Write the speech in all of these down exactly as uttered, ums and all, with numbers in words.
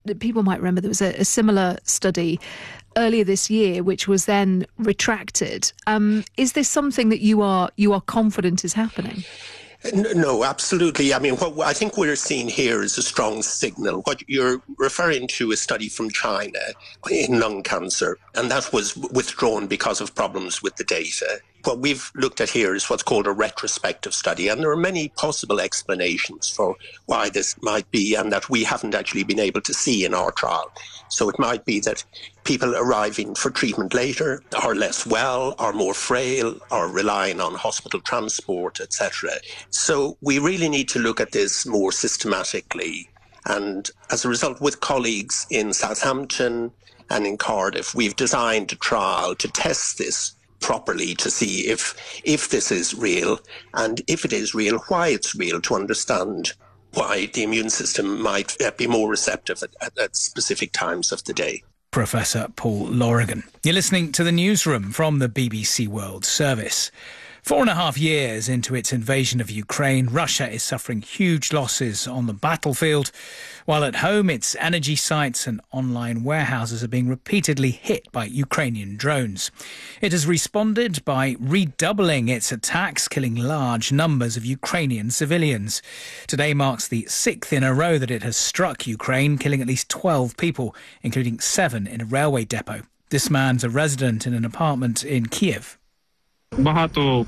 people might remember there was a, a similar study earlier this year, which was then retracted. Um, is this something that you are you are confident is happening? No, absolutely. I mean, what I think we're seeing here is a strong signal. What you're referring to is a study from China in lung cancer, and that was withdrawn because of problems with the data. What we've looked at here is what's called a retrospective study, and there are many possible explanations for why this might be and that we haven't actually been able to see in our trial. So it might be that people arriving for treatment later are less well, are more frail, are relying on hospital transport, et cetera. So we really need to look at this more systematically. And as a result, with colleagues in Southampton and in Cardiff, we've designed a trial to test this properly to see if if this is real, and if it is real, why it's real, to understand why the immune system might be more receptive at, at, at specific times of the day. Professor Paul Lorigan. You're listening to The Newsroom from the B B C World Service. Four and a half years into its invasion of Ukraine, Russia is suffering huge losses on the battlefield, while at home its energy sites and online warehouses are being repeatedly hit by Ukrainian drones. It has responded by redoubling its attacks, killing large numbers of Ukrainian civilians. Today marks the sixth in a row that it has struck Ukraine, killing at least twelve people, including seven in a railway depot. This man's a resident in an apartment in Kiev. There were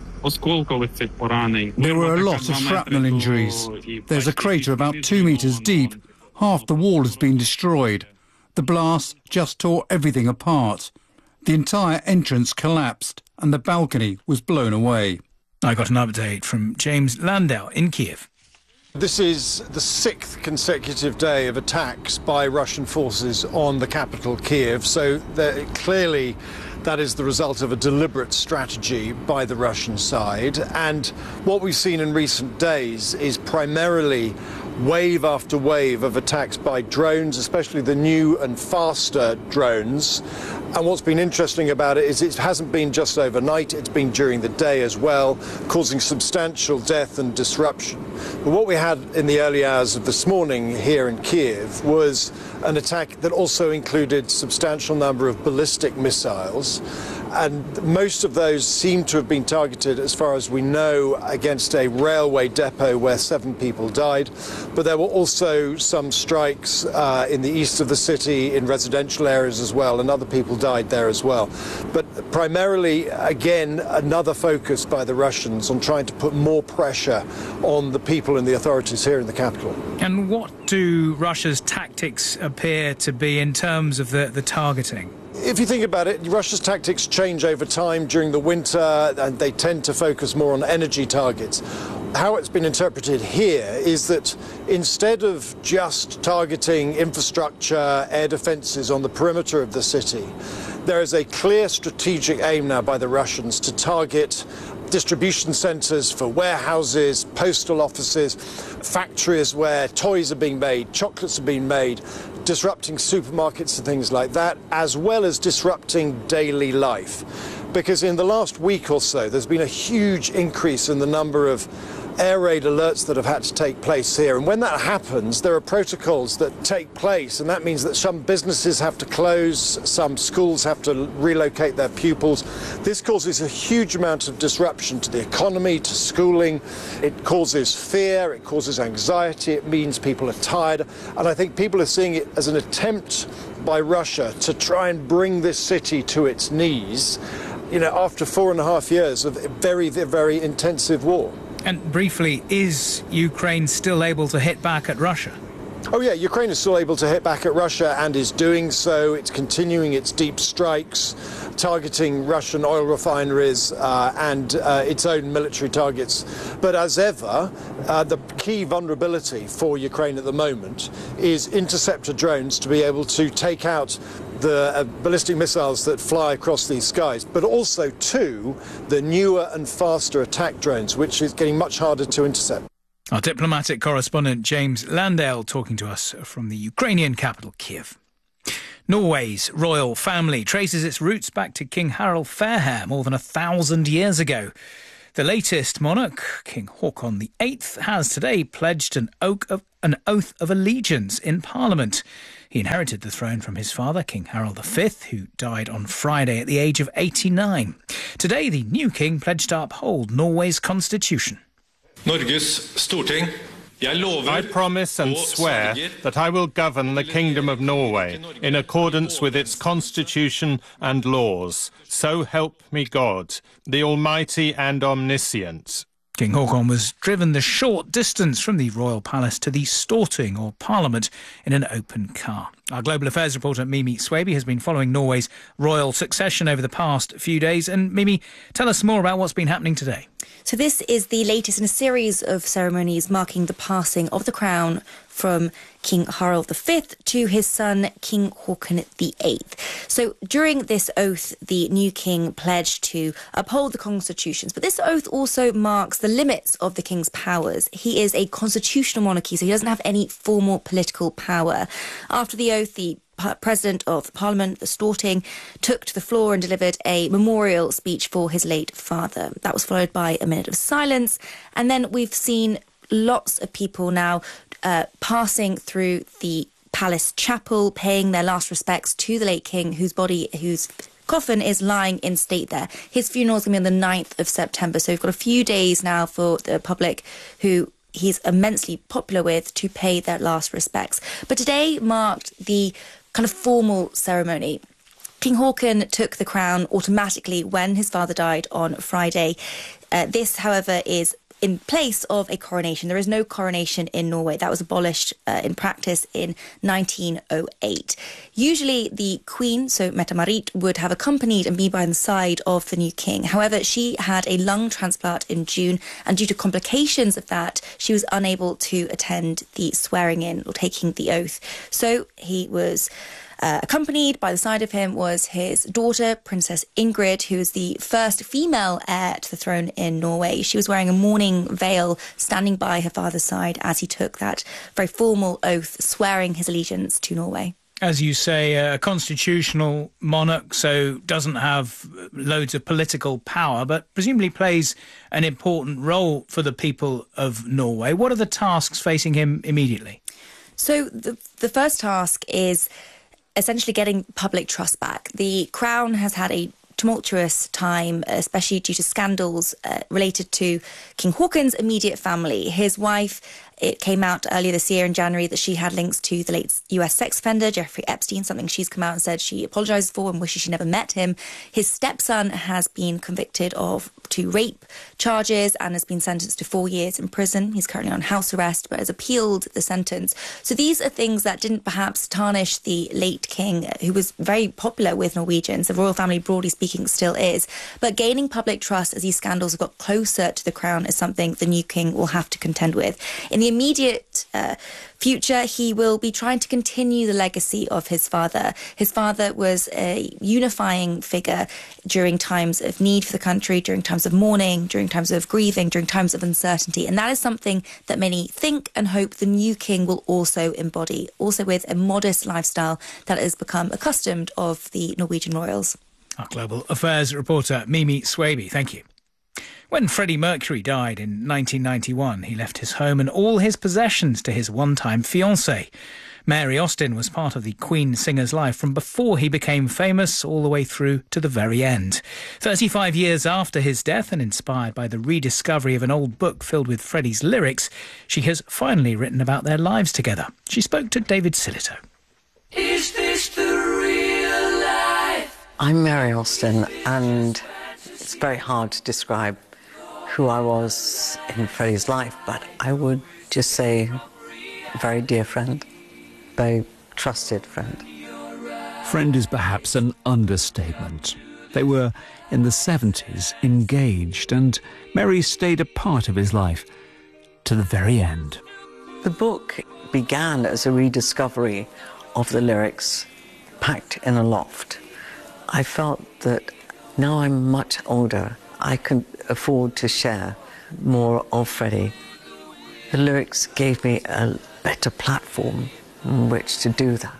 a lot of shrapnel injuries. There's a crater about two metres deep. Half the wall has been destroyed. The blast just tore everything apart. The entire entrance collapsed and the balcony was blown away. I got an update from James Landau in Kiev. This is the sixth consecutive day of attacks by Russian forces on the capital, Kiev. So clearly that is the result of a deliberate strategy by the Russian side. And what we've seen in recent days is primarily wave after wave of attacks by drones, especially the new and faster drones. And what's been interesting about it is it hasn't been just overnight, it's been during the day as well, causing substantial death and disruption. But what we had in the early hours of this morning here in Kiev was an attack that also included substantial number of ballistic missiles. And most of those seem to have been targeted, as far as we know, against a railway depot where seven people died. But there were also some strikes uh, in the east of the city, in residential areas as well, and other people died there as well. But primarily, again, another focus by the Russians on trying to put more pressure on the people and the authorities here in the capital. And what do Russia's tactics appear to be in terms of the, the targeting? If you think about it, Russia's tactics change over time during the winter, and they tend to focus more on energy targets. How it's been interpreted here is that instead of just targeting infrastructure, air defences on the perimeter of the city, there is a clear strategic aim now by the Russians to target distribution centres for warehouses, postal offices, factories where toys are being made, chocolates are being made, disrupting supermarkets and things like that, as well as disrupting daily life. Because in the last week or so, there's been a huge increase in the number of air raid alerts that have had to take place here. And when that happens, there are protocols that take place, and that means that some businesses have to close, some schools have to relocate their pupils. This causes a huge amount of disruption to the economy, to schooling. It causes fear, it causes anxiety, it means people are tired. And I think people are seeing it as an attempt by Russia to try and bring this city to its knees, you know, after four and a half years of very, very intensive war. And briefly, is Ukraine still able to hit back at Russia? Oh yeah, Ukraine is still able to hit back at Russia and is doing so. It's continuing its deep strikes, targeting Russian oil refineries uh, and uh, its own military targets. But as ever, uh, the key vulnerability for Ukraine at the moment is interceptor drones to be able to take out the uh, ballistic missiles that fly across these skies, but also, too, the newer and faster attack drones, which is getting much harder to intercept. Our diplomatic correspondent James Landale talking to us from the Ukrainian capital, Kiev. Norway's royal family traces its roots back to King Harald Fairhair more than a thousand years ago. The latest monarch, King Haakon the eighth, has today pledged an oak of an oath of allegiance in Parliament. He inherited the throne from his father, King Harald the Fifth, who died on Friday at the age of eighty-nine. Today, the new king pledged to uphold Norway's constitution. Norges Storting. I promise and swear that I will govern the Kingdom of Norway in accordance with its constitution and laws. So help me God, the Almighty and Omniscient. King Haakon was driven the short distance from the royal palace to the Storting, or Parliament, in an open car. Our Global Affairs reporter Mimi Swaby has been following Norway's royal succession over the past few days. And Mimi, tell us more about what's been happening today. So this is the latest in a series of ceremonies marking the passing of the crown from King Harald the Fifth to his son King Haakon the Eighth. So during this oath, the new king pledged to uphold the constitutions. But this oath also marks the limits of the king's powers. He is a constitutional monarchy, so he doesn't have any formal political power. After the oath, the President of the Parliament, the Storting, took to the floor and delivered a memorial speech for his late father. That was followed by a minute of silence. And then we've seen lots of people now uh, passing through the palace chapel, paying their last respects to the late king, whose body, whose coffin is lying in state there. His funeral is going to be on the ninth of September. So we've got a few days now for the public who he's immensely popular with to pay their last respects. But today marked the kind of formal ceremony. King Haakon took the crown automatically when his father died on Friday. Uh, this, however, is in place of a coronation. There is no coronation in Norway. That was abolished uh, in practice in nineteen oh eight. Usually the Queen, so Mette-Marit, would have accompanied and be by the side of the new king. However, she had a lung transplant in June, and due to complications of that, she was unable to attend the swearing-in or taking the oath. So he was Uh, accompanied. By the side of him was his daughter, Princess Ingrid, who is the first female heir to the throne in Norway. She was wearing a mourning veil, standing by her father's side as he took that very formal oath, swearing his allegiance to Norway. As you say, a constitutional monarch, so doesn't have loads of political power, but presumably plays an important role for the people of Norway. What are the tasks facing him immediately? So the, the first task is essentially getting public trust back. The Crown has had a tumultuous time, especially due to scandals uh, related to King Haakon's immediate family. His wife, it came out earlier this year in January that she had links to the late U S sex offender, Jeffrey Epstein, something she's come out and said she apologises for and wishes she never met him. His stepson has been convicted of two rape charges and has been sentenced to four years in prison. He's currently on house arrest but has appealed the sentence. So these are things that didn't perhaps tarnish the late king, who was very popular with Norwegians. The royal family, broadly speaking, still is. But gaining public trust as these scandals have got closer to the crown is something the new king will have to contend with. In the immediate uh, future, he will be trying to continue the legacy of his father. His father was a unifying figure during times of need for the country, during times of mourning, during times of grieving, during times of uncertainty. And that is something that many think and hope the new king will also embody, also with a modest lifestyle that has become accustomed of the Norwegian royals. Our Global Affairs reporter Mimi Swaby, thank you. When Freddie Mercury died in nineteen ninety-one, he left his home and all his possessions to his one-time fiancée. Mary Austin was part of the Queen singer's life from before he became famous all the way through to the very end. thirty-five years after his death and inspired by the rediscovery of an old book filled with Freddie's lyrics, she has finally written about their lives together. She spoke to David Silito. Is this the real life? I'm Mary Austin, and it's very hard to describe who I was in Freddie's life, but I would just say a very dear friend, very trusted friend. Friend is perhaps an understatement. They were, in the seventies, engaged, and Mary stayed a part of his life to the very end. The book began as a rediscovery of the lyrics packed in a loft. I felt that now I'm much older, I can afford to share more of Freddie. The lyrics gave me a better platform on which to do that.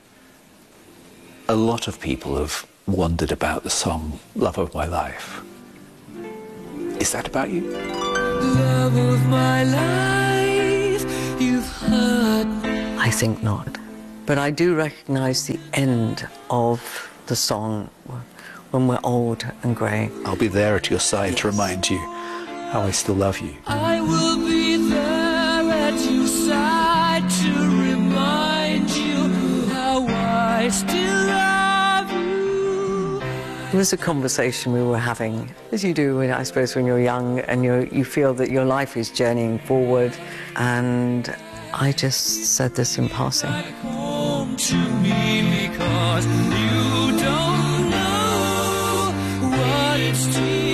A lot of people have wondered about the song Love of My Life. Is that about you? Love of my life, you've heard. I think not. But I do recognise the end of the song when we're old and grey. I'll be there at your side to remind you how I still love you. I will be there at your side to remind you how I still love you. It was a conversation we were having, as you do, when, I suppose, when you're young and you you feel that your life is journeying forward. And I just said this in passing. Home to me because you don't know what it's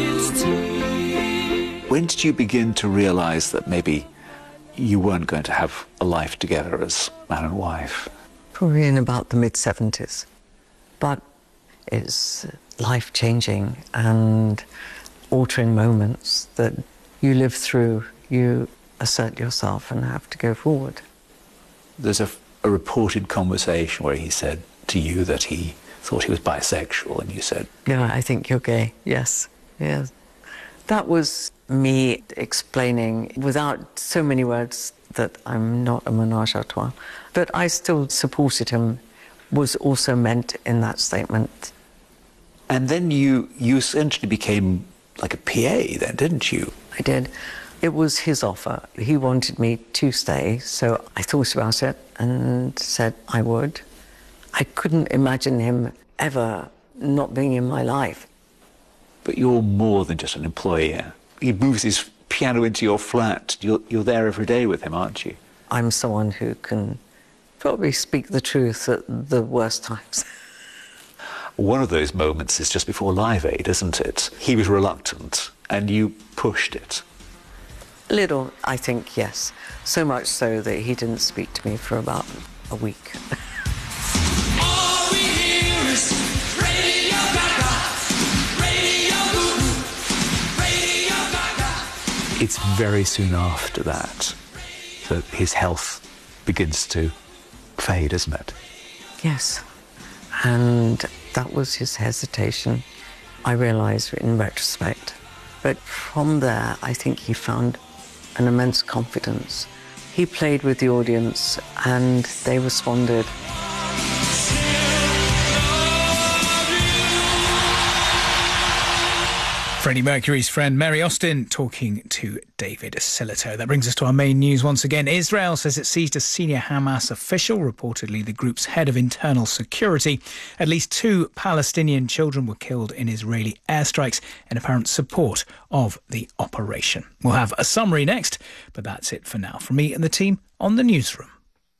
to. When did you begin to realise that maybe you weren't going to have a life together as man and wife? Probably in about the mid-seventies. But it's life-changing and altering moments that you live through. You assert yourself and have to go forward. There's a, a reported conversation where he said to you that he thought he was bisexual, and you said... Yeah, I think you're gay, yes, yes. That was me explaining, without so many words, that I'm not a ménage à trois. But I still supported him, was also meant in that statement. And then you, you essentially became like a P A then, didn't you? I did. It was his offer. He wanted me to stay, so I thought about it and said I would. I couldn't imagine him ever not being in my life. But you're more than just an employee. He moves his piano into your flat. You're, you're there every day with him, aren't you? I'm someone who can probably speak the truth at the worst times. One of those moments is just before Live Aid, isn't it? He was reluctant, and you pushed it. Little, I think, yes. So much so that he didn't speak to me for about a week. All we hear is Radio Gaga, Radio Goo, Radio Gaga. It's very soon after that that his health begins to fade, isn't it? Yes. And that was his hesitation, I realise in retrospect. But from there, I think he found an immense confidence. He played with the audience and they responded. Freddie Mercury's friend Mary Austin talking to David Sillito. That brings us to our main news once again. Israel says it seized a senior Hamas official, reportedly the group's head of internal security. At least two Palestinian children were killed in Israeli airstrikes in apparent support of the operation. We'll have a summary next, but that's it for now. From me and the team on the Newsroom.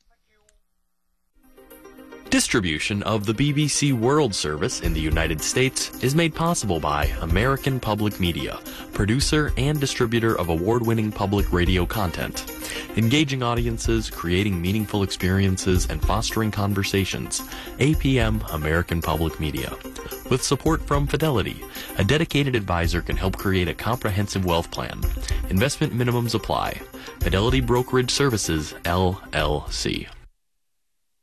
Distribution of the B B C World Service in the United States is made possible by American Public Media, producer and distributor of award-winning public radio content. Engaging audiences, creating meaningful experiences, and fostering conversations. A P M American Public Media. With support from Fidelity, a dedicated advisor can help create a comprehensive wealth plan. Investment minimums apply. Fidelity Brokerage Services, L L C.